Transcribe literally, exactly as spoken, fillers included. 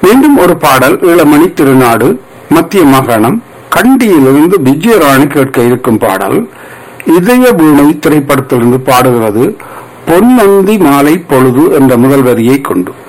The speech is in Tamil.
மீண்டும் ஒரு பாடல் ஈழமணி திருநாடு மத்திய மாகாணம் கண்டியிலிருந்து விஜயராணி கேட்க இருக்கும் பாடல் இதய வீணை திரைப்படத்திலிருந்து பாடுகிறது பொன்னந்தி மாலை பொழுது என்ற முதல் வரியை கொண்டு.